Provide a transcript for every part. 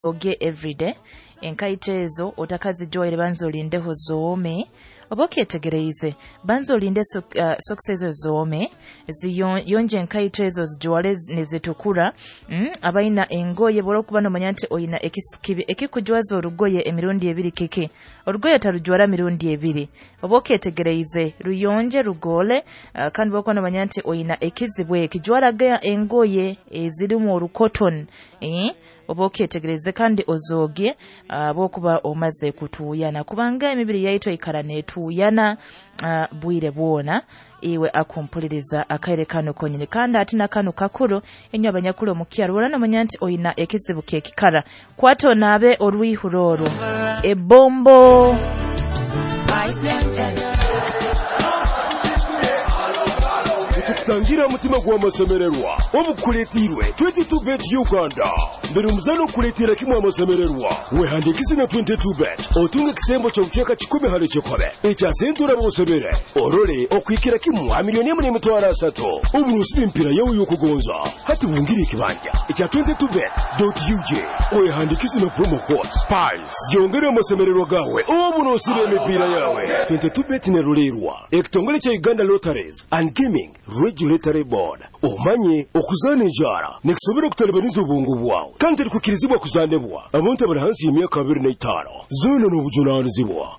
oge everyday enkaito ezo otakazijjoere banza olindeho zoome oba oketegereize banza olinde sokisi ezo zoome ziyonje enkaito ezo zijwale ne zitukula abalina engoye bw'olwokuba nomanya nti oyina ekisukibi ekikujwaza olugoye emirundi ebiri kiki olugoye talujwala mirundi ebiri oba oketegereize luyonje lugole kandi bw'olwokuba nomanya nti oyina ekizibu ekijwalaga engoye ezirimu olukoton oba oketegereze kandi ozooge bw'okuba omaze kutuuyana kubanga emibiri yaitu ikala netuuyana bwire bwona iwe akumpuliriza akaire kano konyine kandi ati nakano kakulu enyo abanyakulu omukyalo wala nomanya nti oyina ekizibu kekikala kwato naabe olwihulolo ebombo tukutangira mutima gw'amasemererwa obukuleetirwe 22bet Uganda mbere omuzano okuleetera kimu amasemererwa wehandikise na 22bet otunga ekisembo ky'obucweka 10 hale kikobe ekyasentura bosebere orole okwikira kimu $1,300,000 obunusiba empira yawe y'okugonza hati wungire ekibanja ekya 22bet.uj wehandikise na promo code SPICE yongera amasemererwa gawe obunusiba emipiira yawe 22bet neruleerwa ekitongole kya Uganda Lotteries and Gaming Regulatory Board omanye okuzaana enjara nekisobera okutalibaniza obwongo bwawe kandi terikukirizibwa kuzaanibwa abantu abali hansi y'emyaka 25 zoona n'obujunaanizibwa.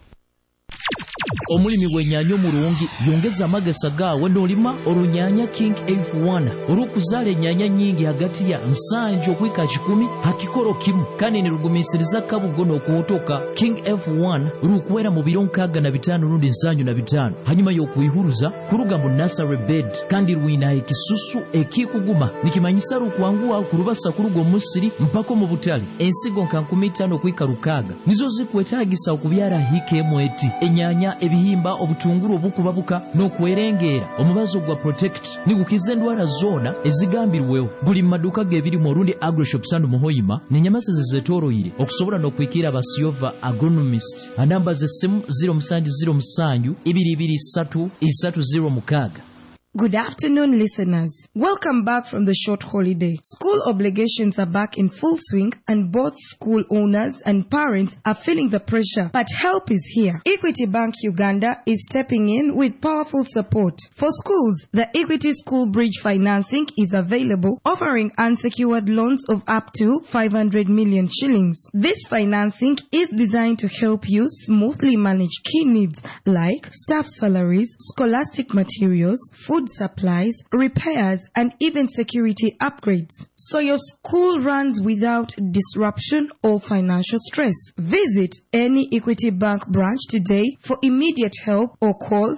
Omulimi w'ennyanya omulungi yongeza amagesa gaawe n'olima olunyanya King F1 olw'okuzaala ennyanya nnyingi hagati ya 7 okuyika 10 hakikolo kimu kandi ne lugumiisiriza kabugo n'okuwotoka King F1 lukuwera mu biro 65 rundi 75 hanyuma y'okuyihuluza kuluga mu nursery bed kandi lwina ekisusu ekikuguma nikimanyisa lukwanguwa kulubasa kuluga omusiri mpako mu butale ensigo nka 15 okuyika 6 nizo zikwetaagisa okubyala hikemu eti ennyanya ebihimba obutungulu obukubabuka n'okwerengeera omubazi gwa protect nigukiza endwala zoona ezigambirwewo buli maduka gebiri mu Rundi Agroshop Sandu Muhoyima n'ennyamasa zezetoroyire okusobola n'okuyikira abasiova agronomist anamba z'essimu 0707 223 306. Good afternoon, listeners. Welcome back from the short holiday. School obligations are back in full swing and both school owners and parents are feeling the pressure, but help is here. Equity Bank Uganda is stepping in with powerful support. For schools, the Equity School Bridge financing is available, offering unsecured loans of up to 500 million shillings. This financing is designed to help you smoothly manage key needs like staff salaries, scholastic materials, food supplies, repairs, and even security upgrades, so your school runs without disruption or financial stress. Visit any Equity Bank branch today for immediate help or call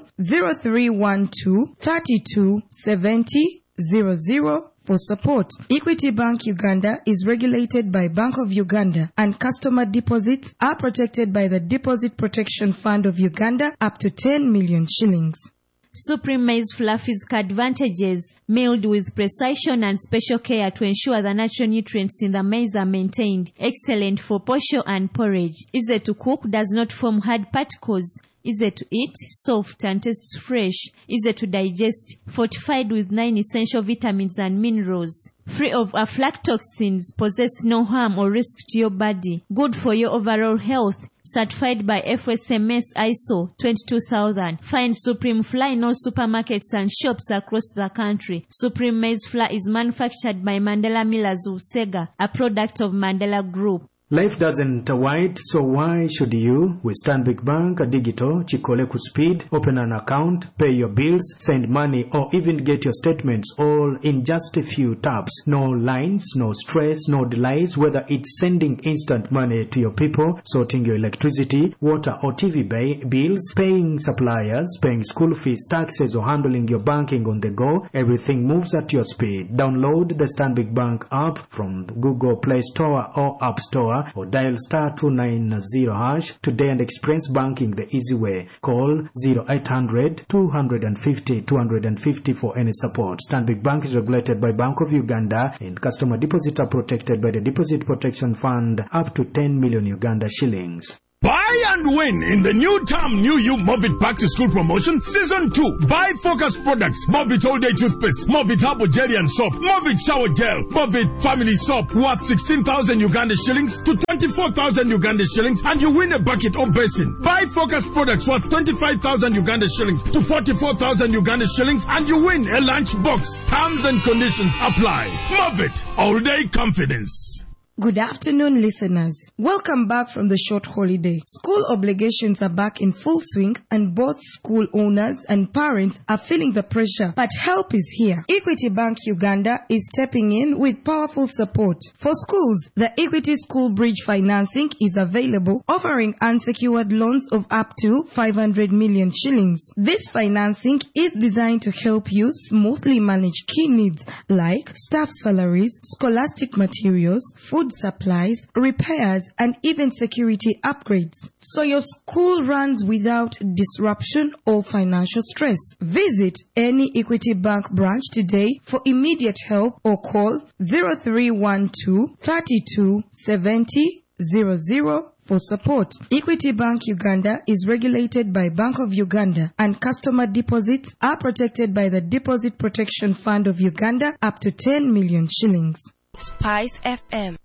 0312 32 70 00 for support. Equity Bank Uganda is regulated by Bank of Uganda, and customer deposits are protected by the Deposit Protection Fund of Uganda up to 10 million shillings. Supreme Maize Flour physical advantages, milled with precision and special care to ensure the natural nutrients in the maize are maintained. Excellent for posho and porridge. Easy to cook, does not form hard particles. Easy to eat, soft and tastes fresh. Easy to digest, fortified with 9 essential vitamins and minerals. Free of aflatoxins, possess no harm or risk to your body. Good for your overall health. Certified by FSMS ISO 22000. Find Supreme Flour in all supermarkets and shops across the country. Supreme Maize Flour is manufactured by Mandela Millers of Sega, a product of Mandela Group. Life doesn't wait, so why should you? With Stanbic Bank Digital, Chikole ku speed, open an account, pay your bills, send money, or even get your statements all in just a few taps. No lines, no stress, no delays, whether it's sending instant money to your people, sorting your electricity, water or TV bills, paying suppliers, paying school fees, taxes, or handling your banking on the go. Everything moves at your speed. Download the Stanbic Bank app from Google Play Store or App Store, or dial *290# today and experience banking the easy way. Call 0800 250 250 for any support. Stanbic Bank is regulated by Bank of Uganda, and customer deposits are protected by the Deposit Protection Fund up to 10 million Uganda shillings. Buy and win in the new term New You Movit Back to School promotion Season 2. Buy Focus products, Movit All Day Toothpaste, Movit Herbal Jelly and Soap, Movit Shower Gel, Movit Family Soap worth 16,000 Uganda shillings to 24,000 Uganda shillings, and you win a bucket or basin. Buy Focus products worth 25,000 Uganda shillings to 44,000 Uganda shillings, and you win a lunch box. Terms and conditions apply. Movit All Day Confidence. Good afternoon, listeners. Welcome back from the short holiday. School obligations are back in full swing, and both school owners and parents are feeling the pressure, but help is here. Equity Bank Uganda is stepping in with powerful support. For schools, the Equity School Bridge financing is available, offering unsecured loans of up to 500 million shillings. This financing is designed to help you smoothly manage key needs like staff salaries, scholastic materials, food supplies, repairs, and even security upgrades, so your school runs without disruption or financial stress. Visit any Equity Bank branch today for immediate help or call 0312 32 70 00 for support. Equity Bank Uganda is regulated by Bank of Uganda, and customer deposits are protected by the Deposit Protection Fund of Uganda up to 10 million shillings. Spice FM.